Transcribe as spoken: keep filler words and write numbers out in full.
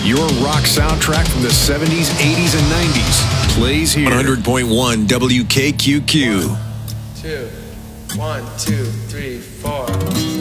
Your rock soundtrack from the seventies, eighties, and nineties plays here. one hundred point one W K Q Q. One, two, one, two, three, four.